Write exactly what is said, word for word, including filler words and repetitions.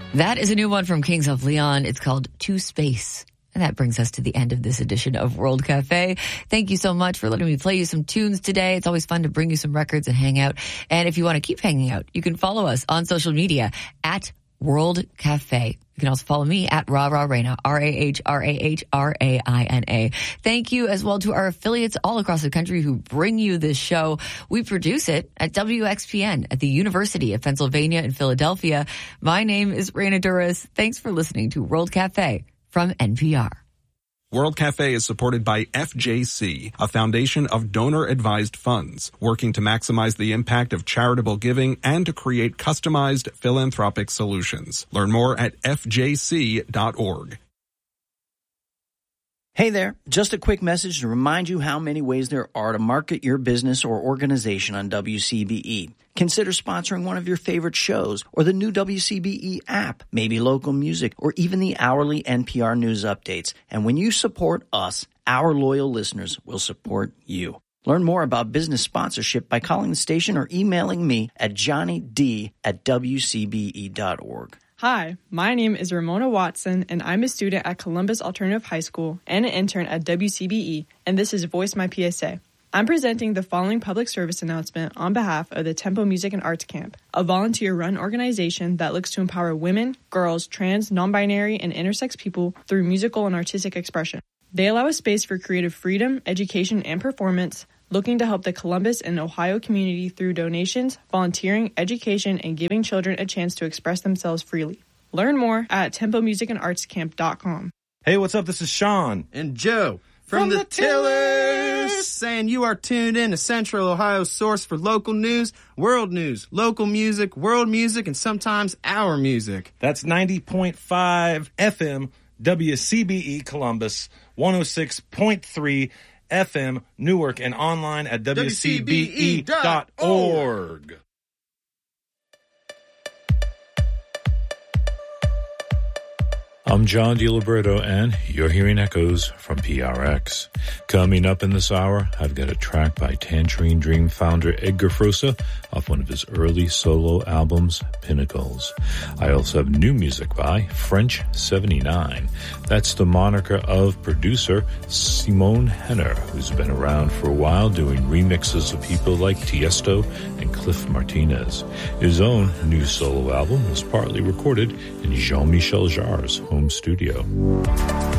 That is a new one from Kings of Leon. It's called To Space. And that brings us to the end of this edition of World Cafe. Thank you so much for letting me play you some tunes today. It's always fun to bring you some records and hang out. And if you want to keep hanging out, you can follow us on social media at World Cafe. You can also follow me at Rah Rah Raina, R A H R A H R A I N A. Thank you as well to our affiliates all across the country who bring you this show. We produce it at W X P N at the University of Pennsylvania in Philadelphia. My name is Raina Duras. Thanks for listening to World Cafe from N P R. World Cafe is supported by F J C, a foundation of donor-advised funds, working to maximize the impact of charitable giving and to create customized philanthropic solutions. Learn more at F J C dot org. Hey there, just a quick message to remind you how many ways there are to market your business or organization on W C B E. Consider sponsoring one of your favorite shows or the new W C B E app, maybe local music, or even the hourly N P R news updates. And when you support us, our loyal listeners will support you. Learn more about business sponsorship by calling the station or emailing me at johnny d at w c b e dot org. Hi, my name is Ramona Watson, and I'm a student at Columbus Alternative High School and an intern at W C B E, and this is Voice My P S A. I'm presenting the following public service announcement on behalf of the Tempo Music and Arts Camp, a volunteer-run organization that looks to empower women, girls, trans, non-binary, and intersex people through musical and artistic expression. They allow a space for creative freedom, education, and performance, looking to help the Columbus and Ohio community through donations, volunteering, education, and giving children a chance to express themselves freely. Learn more at tempo music and arts camp dot com. Hey, what's up? This is Sean. And Joe from, from the, the Tillers. Tillers, saying you are tuned in to Central Ohio's source for local news, world news, local music, world music, and sometimes our music. That's ninety point five F M W C B E Columbus, one oh six point three F M Newark, and online at w c b e dot org. I'm John DiLiberto, and you're hearing echoes from P R X. Coming up in this hour, I've got a track by Tangerine Dream founder Edgar Froese off one of his early solo albums, Pinnacles. I also have new music by French seventy-nine. That's the moniker of producer Simone Henner, who's been around for a while doing remixes of people like Tiesto and Cliff Martinez. His own new solo album was partly recorded in Jean-Michel Jarre's home studio.